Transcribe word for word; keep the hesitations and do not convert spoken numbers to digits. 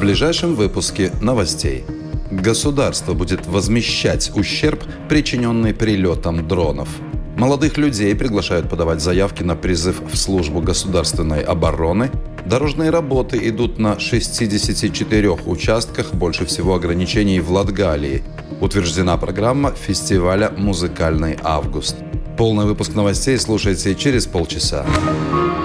ближайшем выпуске новостей. Государство будет возмещать ущерб, причиненный прилетом дронов. Молодых людей приглашают подавать заявки на призыв в службу государственной обороны. Дорожные работы идут на шестидесяти четырёх участках, больше всего ограничений в Латгалии. Утверждена программа фестиваля «Музыкальный август». Полный выпуск новостей слушайте через полчаса.